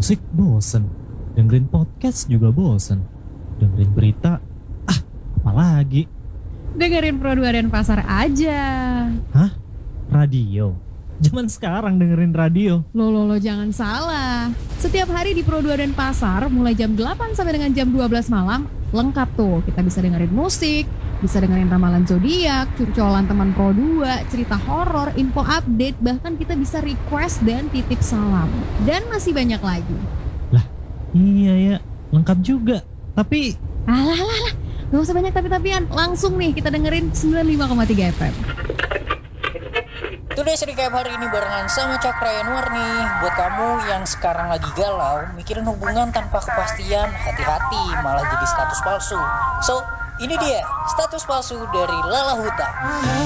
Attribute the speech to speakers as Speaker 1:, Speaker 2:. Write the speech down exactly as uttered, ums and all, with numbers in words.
Speaker 1: musik bosen, dengerin podcast juga bosen, dengerin berita, ah apalagi.
Speaker 2: Dengerin Pro dua Denpasar aja.
Speaker 1: Hah? Radio? Zaman sekarang dengerin radio.
Speaker 2: Loh, loh, loh, jangan salah. Setiap hari di Pro dua Denpasar, mulai jam delapan sampai dengan jam dua belas malam, lengkap tuh. Kita bisa dengerin musik, bisa dengerin ramalan zodiak, curcolan teman Pro dua, cerita horor, info update, bahkan kita bisa request dan titip salam. Dan masih banyak lagi.
Speaker 1: Lah, iya ya, lengkap juga. Tapi
Speaker 2: Alah, alah, alah. Gak usah banyak tapi-tapian. Langsung nih kita dengerin sembilan puluh lima koma tiga F M.
Speaker 3: Today's Recap hari ini barengan sama Cakra Yanuar nih. Buat kamu yang sekarang lagi galau, mikirin hubungan tanpa kepastian, hati-hati malah jadi status palsu. So, ini dia status palsu dari Lala Huta.